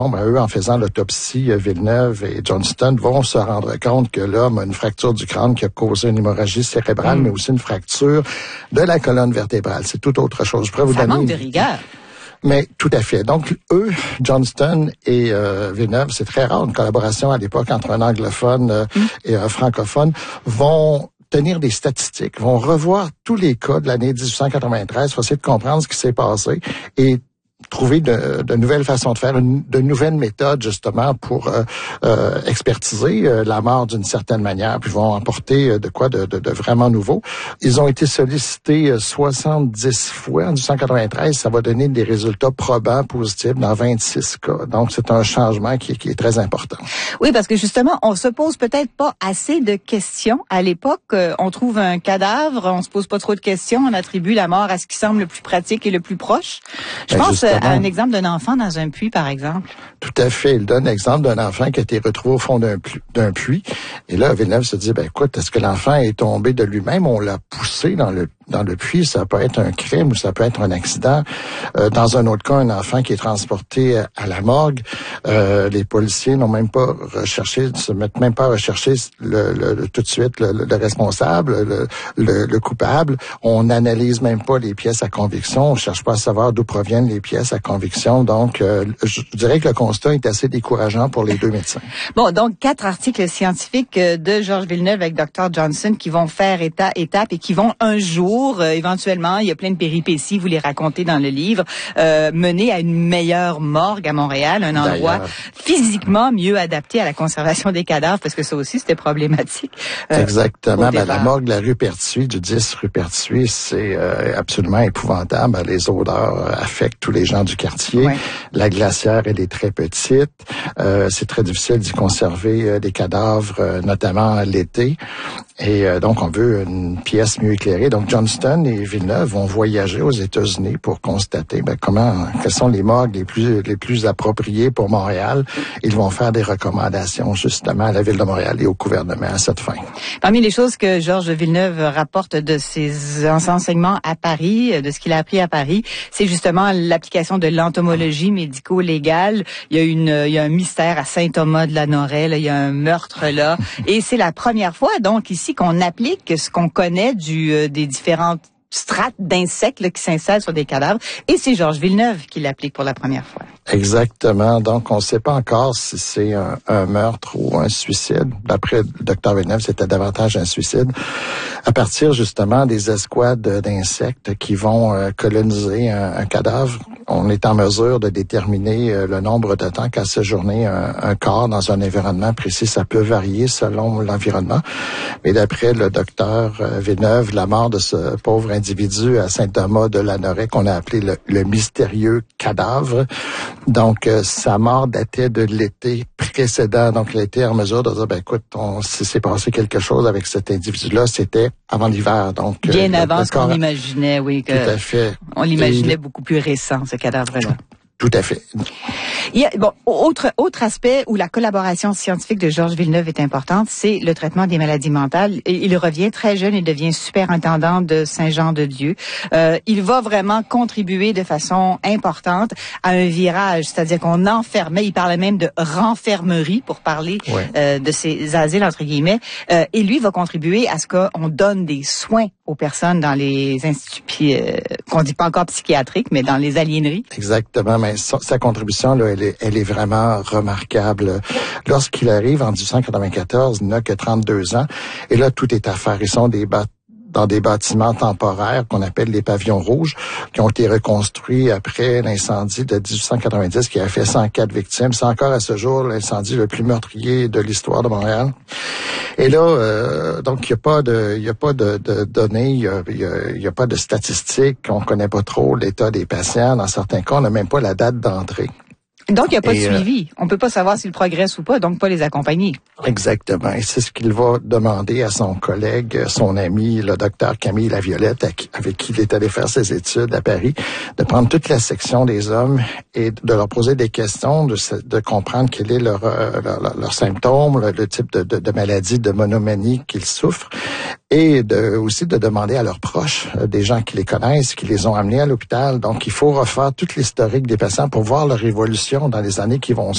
Eux, en faisant l'autopsie, Villeneuve et Johnston vont se rendre compte que l'homme a une fracture du crâne qui a causé une hémorragie cérébrale, mais aussi une fracture de la colonne vertébrale. C'est tout autre chose. Je pourrais vous donner manque de rigueur. Mais tout à fait. Donc, eux, Johnston et Villeneuve, c'est très rare une collaboration à l'époque entre un anglophone et un francophone, vont tenir des statistiques, vont revoir tous les cas de l'année 1893, pour essayer de comprendre ce qui s'est passé et trouver de nouvelles façons de faire, de nouvelles méthodes justement pour expertiser la mort d'une certaine manière, puis vont apporter de quoi de vraiment nouveau. Ils ont été sollicités 70 fois en 1893, ça va donner des résultats probants positifs dans 26 cas. Donc c'est un changement qui est très important. Oui, parce que justement, on se pose peut-être pas assez de questions à l'époque. On trouve un cadavre, on se pose pas trop de questions, on attribue la mort à ce qui semble le plus pratique et le plus proche. Je pense à un exemple d'un enfant dans un puits, par exemple. Tout à fait. Il donne l'exemple d'un enfant qui a été retrouvé au fond d'un puits. Et là, Villeneuve se dit, écoute, est-ce que l'enfant est tombé de lui-même? On l'a poussé dans le puits. Ça peut être un crime ou ça peut être un accident. Dans un autre cas, un enfant qui est transporté à la morgue. Les policiers n'ont même pas se mettent même pas à rechercher tout de suite le responsable, le coupable. On n'analyse même pas les pièces à conviction. On cherche pas à savoir d'où proviennent les pièces à conviction. Donc, je dirais que le constat est assez décourageant pour les deux médecins. Bon, donc 4 articles scientifiques de Georges Villeneuve avec Dr. Johnson qui vont faire étape et qui vont un jour, éventuellement, il y a plein de péripéties, vous les racontez dans le livre, mener à une meilleure morgue à Montréal, un endroit physiquement mieux adapté à la conservation des cadavres, parce que ça aussi, c'était problématique. Exactement. La morgue de la rue Pertuis, du 10 rue Pertuis, c'est absolument épouvantable. Les odeurs affectent tous les gens du quartier. Ouais. La glacière, elle est très petite. C'est très difficile d'y conserver des cadavres, notamment l'été. Et donc, on veut une pièce mieux éclairée. Donc, Johnston et Villeneuve vont voyager aux États-Unis pour constater quelles sont les morgues les plus appropriées pour Montréal. Ils vont faire des recommandations, justement, à la Ville de Montréal et au gouvernement à cette fin. Parmi les choses que Georges Villeneuve rapporte de ses enseignements à Paris, de ce qu'il a appris à Paris, c'est justement l'application de l'entomologie médico-légale. Il y a un mystère à Saint-Thomas-de-la-Noret, il y a un meurtre là. Et c'est la première fois, donc, ici, qu'on applique ce qu'on connaît des différentes strates d'insectes qui s'installent sur des cadavres. Et c'est Georges Villeneuve qui l'applique pour la première fois. Exactement. Donc, on ne sait pas encore si c'est un meurtre ou un suicide. D'après le Dr Villeneuve, c'était davantage un suicide. À partir, justement, des escouades d'insectes qui vont coloniser un cadavre, on est en mesure de déterminer le nombre de temps qu'a séjourné un corps dans un environnement précis. Ça peut varier selon l'environnement. Mais d'après le docteur Villeneuve, la mort de ce pauvre individu à Saint-Thomas-de-la-Noret, qu'on a appelé le mystérieux cadavre, donc sa mort datait de l'été précédent. Donc, il a été en mesure de dire, écoute, s'est passé quelque chose avec cet individu-là, c'était avant l'hiver. Donc, bien avant ce qu'on imaginait, oui. Tout à fait. On l'imaginait beaucoup plus récent, ce cadavre-là. Tout à fait. Il y a, autre aspect où la collaboration scientifique de Georges Villeneuve est importante, c'est le traitement des maladies mentales. Il revient très jeune et devient superintendant de Saint-Jean-de-Dieu. Il va vraiment contribuer de façon importante à un virage, c'est-à-dire qu'on enfermait, il parlait même de renfermerie pour parler de ces asiles, entre guillemets. Et lui va contribuer à ce qu'on donne des soins aux personnes dans les instituts, qu'on dit pas encore psychiatriques, mais dans les aliéneries. Exactement, mais sa contribution, là, elle est vraiment remarquable. Lorsqu'il arrive en 1894, il n'a que 32 ans, et là, tout est à faire. Ils sont dans des bâtiments temporaires qu'on appelle les pavillons rouges, qui ont été reconstruits après l'incendie de 1890 qui a fait 104 victimes. C'est encore à ce jour l'incendie le plus meurtrier de l'histoire de Montréal. Et là, donc il y a pas de données, il y a pas de statistiques, on connaît pas trop l'état des patients. Dans certains cas, on n'a même pas la date d'entrée. Donc, il n'y a pas de suivi. On peut pas savoir s'il progresse ou pas, donc pas les accompagner. Exactement. Et c'est ce qu'il va demander à son collègue, son ami, le docteur Camille Laviolette, avec qui il est allé faire ses études à Paris, de prendre toute la section des hommes et de leur poser des questions, de comprendre quel est leur symptôme, le type de maladie, de monomanie qu'ils souffrent, et aussi de demander à leurs proches, des gens qui les connaissent, qui les ont amenés à l'hôpital. Donc, il faut refaire toute l'historique des patients pour voir leur évolution dans les années qui vont